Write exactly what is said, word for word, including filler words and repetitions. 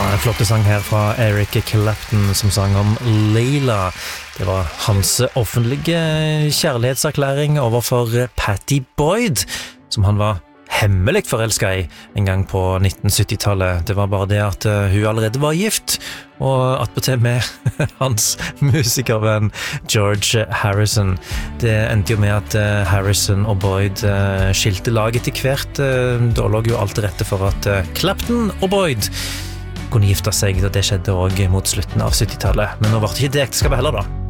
en flotte sang her fra Eric Clapton som sang om Layla. Det var hans offentlige kjærlighetserklæring overfor Pattie Boyd, som han var hemmelig forelsket i en gang på nitten sytti-tallet. Det var bare det at uh, hun allerede var gift, og attpåtil med hans musikervenn George Harrison. Det endte jo med at uh, Harrison og Boyd uh, skilte laget til hvert. Uh, da lå jo alt til rette for at uh, Clapton og Boyd kunne gifte seg, og det skjedde også mot slutten av sytti-tallet. Men nå var det ikke det ekteskapet heller da.